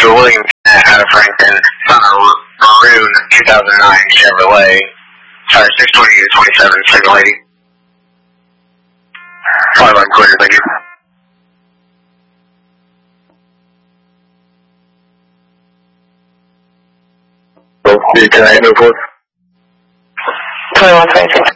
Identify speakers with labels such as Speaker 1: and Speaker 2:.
Speaker 1: for William out of Franklin. It's on a maroon 2009 Chevrolet. Sorry, 620 to 27, second lady. 5 clear, thank you. Can I move forward? 2126.